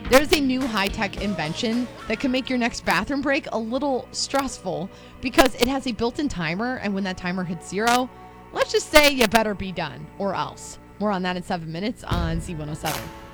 There's a new high-tech invention that can make your next bathroom break a little stressful because it has a built-in timer, and when that timer hits 0, let's just say you better be done or else. More on that in 7 minutes on Z107.